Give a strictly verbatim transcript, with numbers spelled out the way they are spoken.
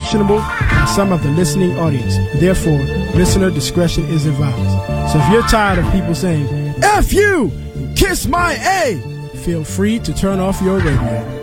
objectionable by some of the listening audience. Therefore, listener discretion is advised. So if you're tired of people saying, F you, kiss my A, feel free to turn off your radio.